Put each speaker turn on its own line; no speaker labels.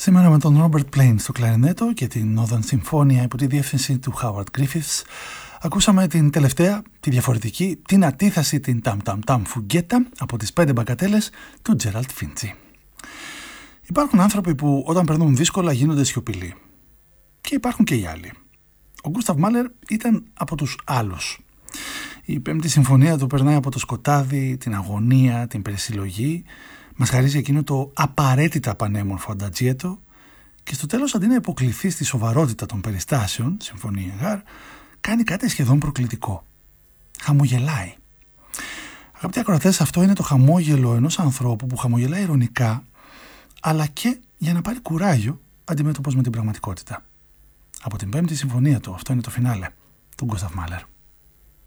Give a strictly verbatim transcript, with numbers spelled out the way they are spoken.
Σήμερα με τον Robert Plain στο κλαρινέτο και την Northern Συμφώνια υπό τη διεύθυνση του Howard Griffiths ακούσαμε την τελευταία, τη διαφορετική, την αντίθεση, την Tam Tam Tam Φουγκέτα από τις πέντε μπακατέλες του Gerald Finzi. Υπάρχουν άνθρωποι που όταν περνούν δύσκολα γίνονται σιωπηλοί. Και υπάρχουν και οι άλλοι. Ο Γκούσταβ Μάλερ ήταν από τους άλλους. Η πέμπτη συμφωνία του περνάει από το σκοτάδι, την αγωνία, την περισυλλογή, μας χαρίζει εκείνο το απαραίτητα πανέμορφο αντατζιέτο και στο τέλος, αντί να υποκληθεί στη σοβαρότητα των περιστάσεων, συμφωνία Γάρ, κάνει κάτι σχεδόν προκλητικό. Χαμογελάει. Αγαπητοί ακροατές, αυτό είναι το χαμόγελο ενός ανθρώπου που χαμογελάει ειρωνικά, αλλά και για να πάρει κουράγιο αντιμέτωπος με την πραγματικότητα. Από την πέμπτη συμφωνία του, αυτό είναι το φινάλε του Γκούσταβ Μάλερ.